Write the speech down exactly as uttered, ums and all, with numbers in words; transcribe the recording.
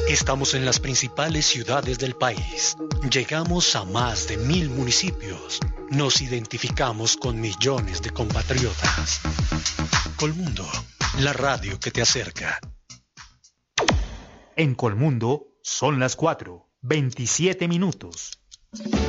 Estamos en las principales ciudades del país. Llegamos a más de mil municipios. Nos identificamos con millones de compatriotas. Colmundo, la radio que te acerca. En Colmundo son las cuatro, veintisiete minutos.